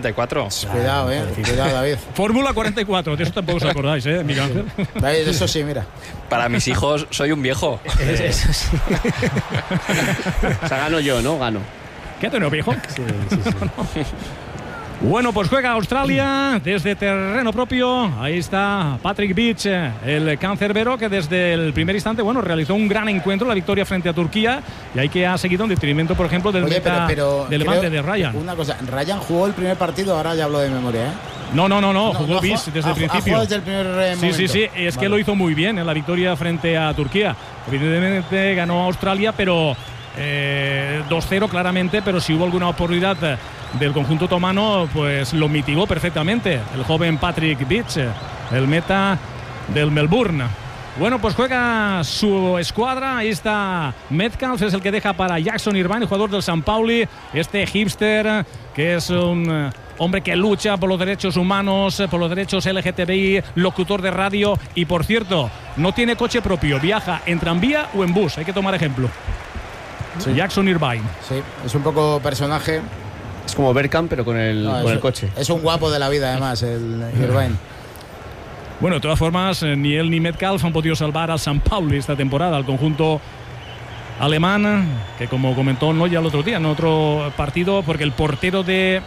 44. Cuidado, cuidado, David. Fórmula 44, de eso tampoco os acordáis, Miguel Ángel. David, eso sí, mira. Para mis hijos soy un viejo. Eso sí. O sea, gano yo, ¿no? Gano. ¿Qué tengo, viejo? Sí. Bueno, pues juega Australia desde terreno propio. Ahí está Patrick Beach, el cancerbero, que desde el primer instante, realizó un gran encuentro, la victoria frente a Turquía, y ahí que ha seguido en detrimento, por ejemplo, del del Levante de Ryan. Una cosa, Ryan jugó el primer partido, ahora ya hablo de memoria, No, jugó Beach desde el principio. Jugó desde el primer momento. Sí, es que lo hizo muy bien en la victoria frente a Turquía. Evidentemente ganó Australia, pero 2-0 claramente, pero si hubo alguna oportunidad del conjunto otomano, pues lo mitigó perfectamente el joven Patrick Beach, el meta del Melbourne. Bueno, pues juega su escuadra. Ahí está Metcalf, es el que deja para Jackson Irvine, jugador del San Pauli, este hipster que es un hombre que lucha por los derechos humanos, por los derechos LGTBI, locutor de radio y, por cierto, no tiene coche propio, viaja en tranvía o en bus, hay que tomar ejemplo. Sí. Jackson Irvine. Sí, es un poco personaje. Es como Bergkamp, pero con el coche. Es un guapo de la vida, además, el Irvine. Bueno, de todas formas, ni él ni Metcalf han podido salvar al San Pauli esta temporada, al conjunto alemán, que como comentó Noya el otro día, en otro partido, porque el portero de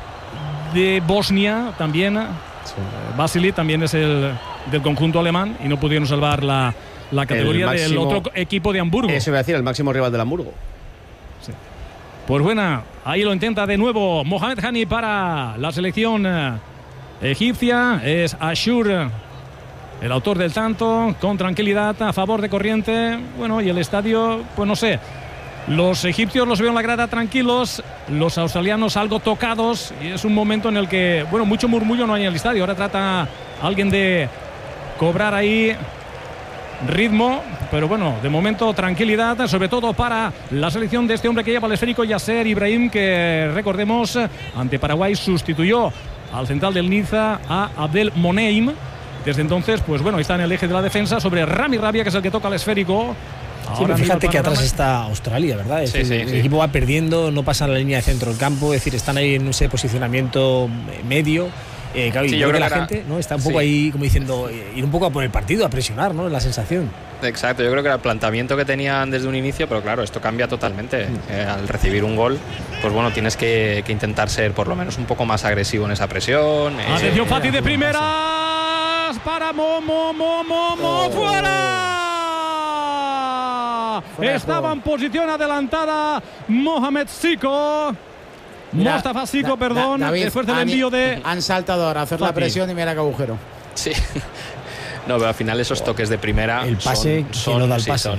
Bosnia también, Vasily, también es el del conjunto alemán, y no pudieron salvar la categoría del otro equipo de Hamburgo. Eso iba a decir, el máximo rival del Hamburgo. Sí. Pues bueno, ahí lo intenta de nuevo Mohamed Hani para la selección egipcia. Es Ashur el autor del tanto, con tranquilidad, a favor de corriente. Bueno, y el estadio, pues no sé. Los egipcios los veo en la grada tranquilos, los australianos algo tocados, y es un momento en el que, mucho murmullo no hay en el estadio. Ahora trata alguien de cobrar ahí ritmo, pero de momento tranquilidad, sobre todo para la selección de este hombre que lleva el esférico, Yasser Ibrahim, que recordemos ante Paraguay sustituyó al central del Niza a Abdel Moneim. Desde entonces, ahí está en el eje de la defensa sobre Rami Rabia, que es el que toca el esférico. Ahora fíjate que atrás está Australia, ¿verdad? Es decir, el equipo va perdiendo, no pasa la línea de centro del campo, es decir, están ahí en ese posicionamiento medio. Claro, yo creo que la gente está un poco ahí como diciendo, ir un poco a por el partido, a presionar, ¿no? Es la sensación. Exacto, yo creo que era el planteamiento que tenían desde un inicio, pero claro, esto cambia totalmente. Al recibir un gol, pues tienes que intentar ser por lo menos un poco más agresivo en esa presión. Atención, Fati de primeras para Momo, ¡fuera! Estaba en posición adelantada Mohamed Siko. Mustafa Siko, perdón, David, después del envío de... Han saltado ahora a hacer la presión y mira qué agujero. Sí. No, pero al final esos toques de primera... El pase, son no da el pase.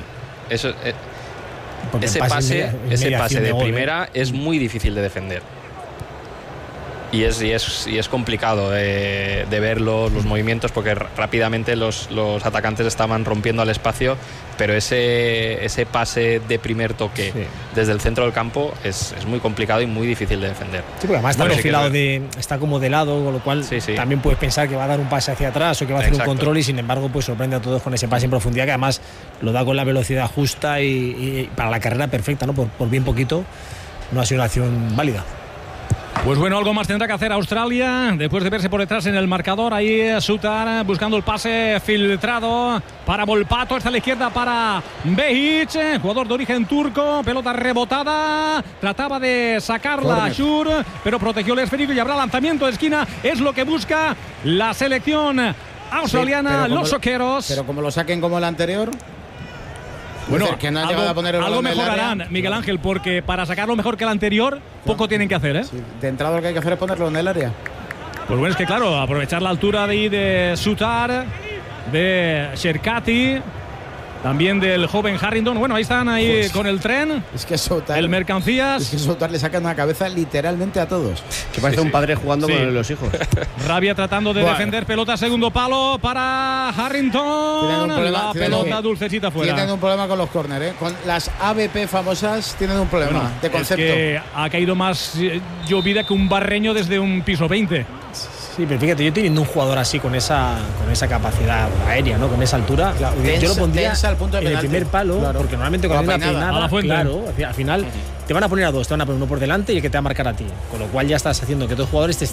Ese pase de primera es muy difícil de defender. Y es complicado de ver los movimientos, porque rápidamente los atacantes estaban rompiendo al espacio, pero ese pase de primer toque desde el centro del campo es muy complicado y muy difícil de defender. Sí, porque además está perfilado está como de lado, con lo cual también puedes pensar que va a dar un pase hacia atrás o que va a hacer un control, y sin embargo pues sorprende a todos con ese pase en profundidad, que además lo da con la velocidad justa y para la carrera perfecta, ¿no? Por bien poquito no ha sido una acción válida. Pues algo más tendrá que hacer Australia después de verse por detrás en el marcador. Ahí Sutar buscando el pase filtrado para Volpato, está a la izquierda para Behic, jugador de origen turco, pelota rebotada, trataba de sacarla Ashur, pero protegió el esférico y habrá lanzamiento de esquina. Es lo que busca la selección australiana, los soqueros. Pero como lo saquen como el anterior... que no algo, a poner algo mejorarán, Miguel Ángel, porque para sacarlo mejor que el anterior, poco tienen que hacer, Sí, de entrada lo que hay que hacer es ponerlo en el área. Pues es que claro, aprovechar la altura de Sutar, de Sherkati, también del joven Harrington. Ahí están con el tren. Es que Sutar, el mercancías. Es que Sutar le sacan la cabeza literalmente a todos. Que parece un padre jugando con los hijos. Rabia tratando de defender, pelota segundo palo para Harrington. La pelota dulcecita fuera. Tienen un problema con los córner, con las ABP famosas tienen un problema de concepto. Es que ha caído más llovida que un barreño desde un piso 20. Sí, pero fíjate, yo teniendo un jugador así con esa capacidad aérea, ¿no? Con esa altura, claro, yo lo pondría al punto de en el primer palo, porque normalmente con una peinada, claro, al final te van a poner a dos, te van a poner uno por delante y el que te va a marcar a ti, con lo cual ya estás haciendo que dos jugadores te